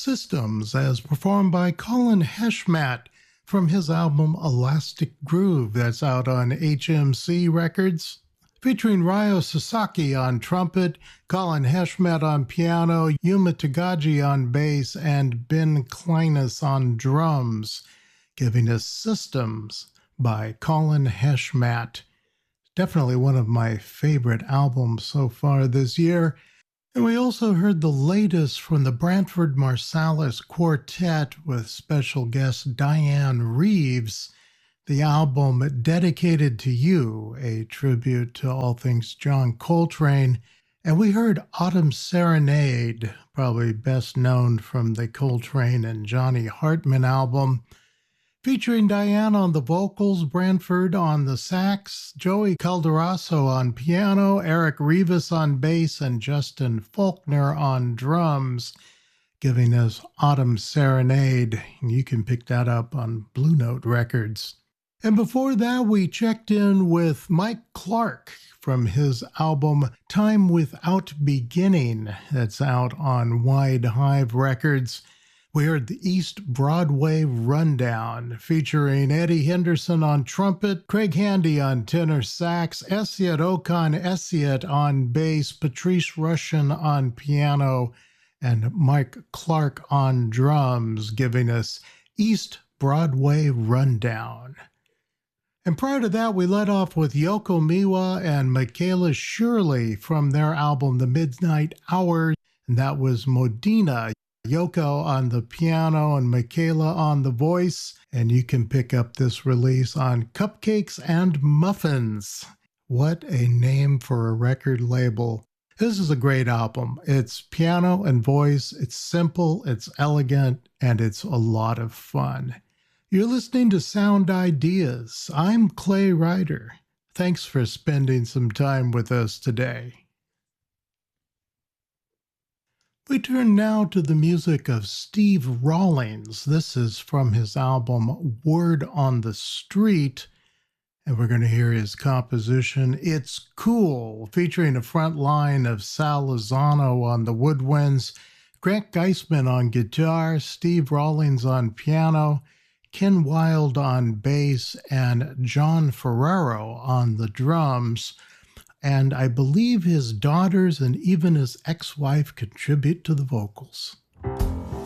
Systems as performed by Colin Heshmat from his album Elastic Groove that's out on HMC Records. Featuring Ryo Sasaki on trumpet, Colin Heshmat on piano, Yuma Tagaji on bass, and Ben Kleinis on drums, giving us Systems by Colin Heshmat. Definitely one of my favorite albums so far this year. And we also heard the latest from the Branford Marsalis Quartet with special guest Diane Reeves, the album Dedicated to You, a tribute to all things John Coltrane. And we heard Autumn Serenade, probably best known from the Coltrane and Johnny Hartman album, featuring Diane on the vocals, Branford on the sax, Joey Calderoso on piano, Eric Rivas on bass, and Justin Faulkner on drums, giving us Autumn Serenade. You can pick that up on Blue Note Records. And before that, we checked in with Mike Clark from his album Time Without Beginning, that's out on Wide Hive Records. We heard the East Broadway Rundown, featuring Eddie Henderson on trumpet, Craig Handy on tenor sax, Esiet Okan Esiet on bass, Patrice Rushen on piano, and Mike Clark on drums, giving us East Broadway Rundown. And prior to that, we led off with Yoko Miwa and Michaela Shirley from their album The Midnight Hour, and that was Modena. Yoko on the piano and Michaela on the voice, and you can pick up this release on Cupcakes and Muffins. What a name for a record label. This is a great album. It's piano and voice, it's simple, it's elegant, and it's a lot of fun. You're listening to Sound Ideas. I'm Clay Ryder. Thanks for spending some time with us today. We turn now to the music of Steve Rawlings. This is from his album Word on the Street, and we're going to hear his composition It's Cool, featuring a front line of Sal Lozano on the woodwinds, Grant Geisman on guitar, Steve Rawlings on piano, Ken Wilde on bass, and John Ferrero on the drums. And I believe his daughters and even his ex-wife contribute to the vocals.